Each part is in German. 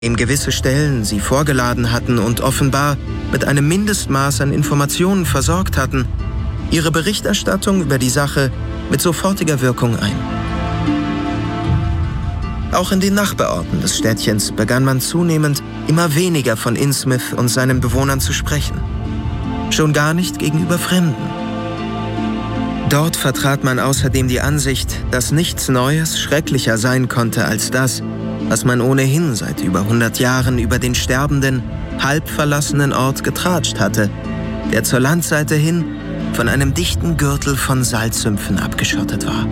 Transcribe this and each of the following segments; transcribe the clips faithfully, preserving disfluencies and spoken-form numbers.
dem gewisse Stellen sie vorgeladen hatten und offenbar mit einem Mindestmaß an Informationen versorgt hatten, ihre Berichterstattung über die Sache mit sofortiger Wirkung ein. Auch in den Nachbarorten des Städtchens begann man zunehmend immer weniger von Innsmouth und seinen Bewohnern zu sprechen. Schon gar nicht gegenüber Fremden. Dort vertrat man außerdem die Ansicht, dass nichts Neues schrecklicher sein konnte als das, was man ohnehin seit über hundert Jahren über den sterbenden, halb verlassenen Ort getratscht hatte, der zur Landseite hin von einem dichten Gürtel von Salzsümpfen abgeschottet war.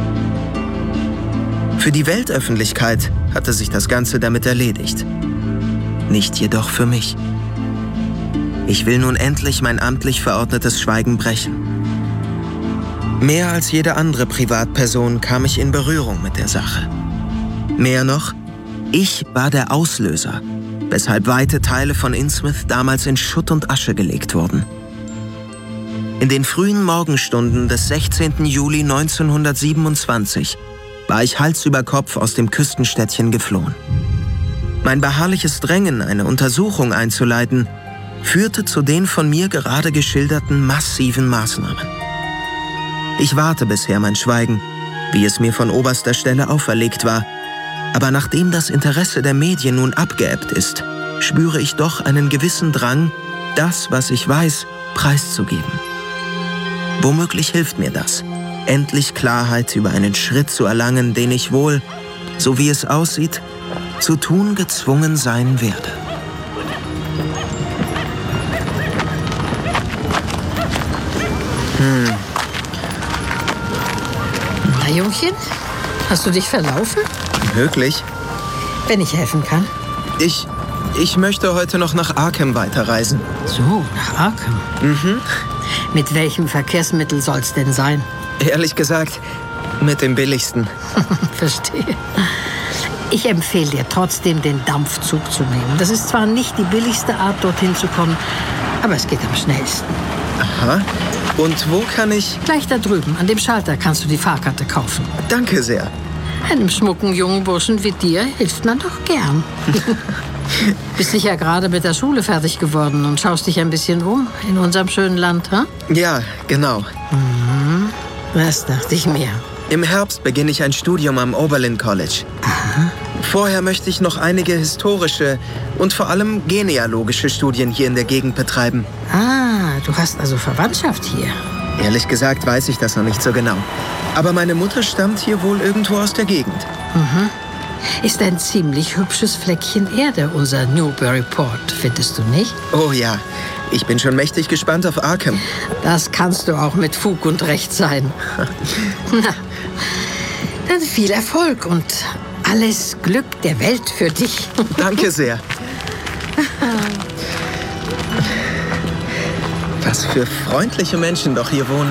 Für die Weltöffentlichkeit hatte sich das Ganze damit erledigt. Nicht jedoch für mich. Ich will nun endlich mein amtlich verordnetes Schweigen brechen. Mehr als jede andere Privatperson kam ich in Berührung mit der Sache. Mehr noch, ich war der Auslöser, weshalb weite Teile von Innsmouth damals in Schutt und Asche gelegt wurden. In den frühen Morgenstunden des sechzehnten Juli neunzehnhundertsiebenundzwanzig war ich Hals über Kopf aus dem Küstenstädtchen geflohen. Mein beharrliches Drängen, eine Untersuchung einzuleiten, führte zu den von mir gerade geschilderten massiven Maßnahmen. Ich wahrte bisher mein Schweigen, wie es mir von oberster Stelle auferlegt war, aber nachdem das Interesse der Medien nun abgeebbt ist, spüre ich doch einen gewissen Drang, das, was ich weiß, preiszugeben. Womöglich hilft mir das, endlich Klarheit über einen Schritt zu erlangen, den ich wohl, so wie es aussieht, zu tun gezwungen sein werde. Hm. Na, Jungchen, hast du dich verlaufen? Möglich. Wenn ich helfen kann. Ich, ich möchte heute noch nach Arkham weiterreisen. So, nach Arkham? Mhm. Mit welchem Verkehrsmittel soll's denn sein? Ehrlich gesagt, mit dem billigsten. Verstehe. Ich empfehle dir trotzdem, den Dampfzug zu nehmen. Das ist zwar nicht die billigste Art, dorthin zu kommen, aber es geht am schnellsten. Aha. Und wo kann ich... Gleich da drüben, an dem Schalter, kannst du die Fahrkarte kaufen. Danke sehr. Einem schmucken jungen Burschen wie dir hilft man doch gern. Bist sicher gerade mit der Schule fertig geworden und schaust dich ein bisschen um in unserem schönen Land, ha? Ja, genau. Mhm. Das dachte ich mir. Im Herbst beginne ich ein Studium am Oberlin College. Aha. Vorher möchte ich noch einige historische und vor allem genealogische Studien hier in der Gegend betreiben. Ah, du hast also Verwandtschaft hier. Ehrlich gesagt weiß ich das noch nicht so genau. Aber meine Mutter stammt hier wohl irgendwo aus der Gegend. Mhm. Ist ein ziemlich hübsches Fleckchen Erde, unser Newburyport, findest du nicht? Oh ja, ich bin schon mächtig gespannt auf Arkham. Das kannst du auch mit Fug und Recht sein. Na, dann viel Erfolg und alles Glück der Welt für dich. Danke sehr. Was für freundliche Menschen doch hier wohnen.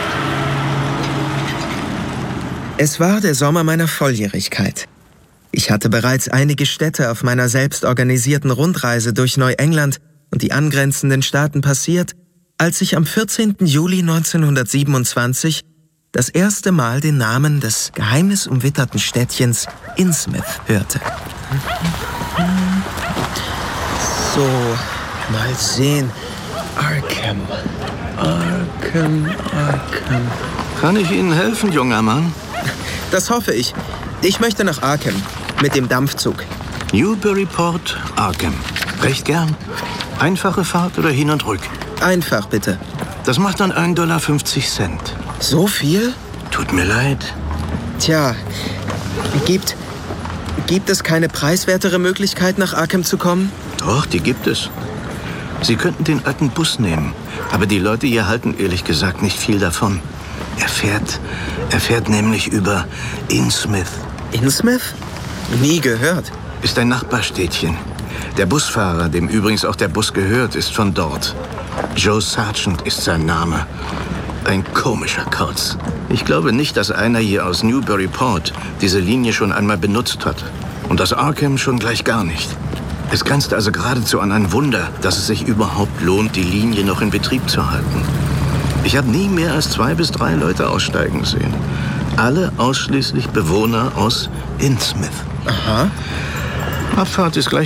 Es war der Sommer meiner Volljährigkeit. Ich hatte bereits einige Städte auf meiner selbst organisierten Rundreise durch Neuengland und die angrenzenden Staaten passiert, als ich am vierzehnten Juli neunzehnhundertsiebenundzwanzig das erste Mal den Namen des geheimnisumwitterten Städtchens Innsmouth hörte. So, mal sehen. Arkham, Arkham, Arkham. Kann ich Ihnen helfen, junger Mann? Das hoffe ich. Ich möchte nach Arkham mit dem Dampfzug. Newburyport, Arkham. Recht gern. Einfache Fahrt oder hin und rück? Einfach, bitte. Das macht dann ein Dollar fünfzig. So viel? Tut mir leid. Tja, gibt, gibt es keine preiswertere Möglichkeit, nach Arkham zu kommen? Doch, die gibt es. Sie könnten den alten Bus nehmen, aber die Leute hier halten ehrlich gesagt nicht viel davon. Er fährt, er fährt nämlich über Innsmouth. Innsmouth? Nie gehört. Ist ein Nachbarstädtchen. Der Busfahrer, dem übrigens auch der Bus gehört, ist von dort. Joe Sargent ist sein Name. Ein komischer Kauz. Ich glaube nicht, dass einer hier aus Newburyport diese Linie schon einmal benutzt hat. Und aus Arkham schon gleich gar nicht. Es grenzt also geradezu an ein Wunder, dass es sich überhaupt lohnt, die Linie noch in Betrieb zu halten. Ich habe nie mehr als zwei bis drei Leute aussteigen sehen. Alle ausschließlich Bewohner aus Innsmouth. Aha. Abfahrt ist gleich